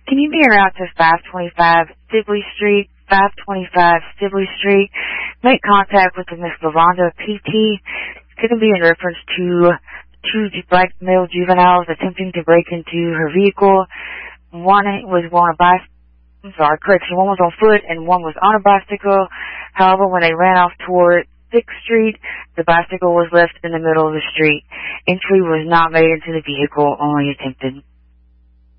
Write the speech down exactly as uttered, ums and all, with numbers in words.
Can you be around to five twenty-five Sibley Street, five twenty-five Sibley Street? Make contact with the Miss Lavonda P T. It's going to be in reference to two black male juveniles attempting to break into her vehicle. One was on a bicycle. I'm sorry, correction. One was on foot and one was on a bicycle. However, when they ran off toward sixth Street, the bicycle was left in the middle of the street. Entry was not made into the vehicle, only attempted.